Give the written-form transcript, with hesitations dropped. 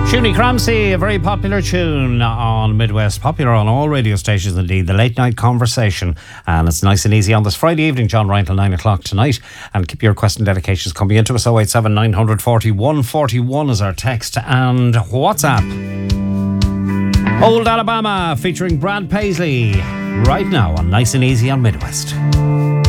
Shuni Cramsey, a very popular tune on Midwest, popular on all radio stations indeed, the late night conversation. And it's nice and easy on this Friday evening, John, right till 9 o'clock tonight. And keep your question dedications coming into us. 087 940 141 is our text and WhatsApp. Old Alabama featuring Brad Paisley right now on Nice and Easy on Midwest.